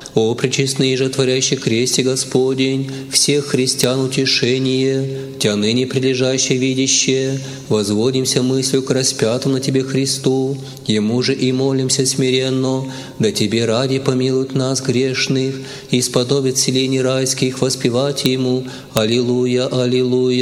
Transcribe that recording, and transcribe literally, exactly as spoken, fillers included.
О пречестный же творящий кресте Господень, всех христиан утешение, Тя ныне прилежащее видящее, возводимся мыслью к распятому на Тебе Христу, Ему же и молимся смиренно, да Тебе ради помилует нас грешных, и сподобит селений райских воспевать Ему. Аллилуйя, аллилуйя.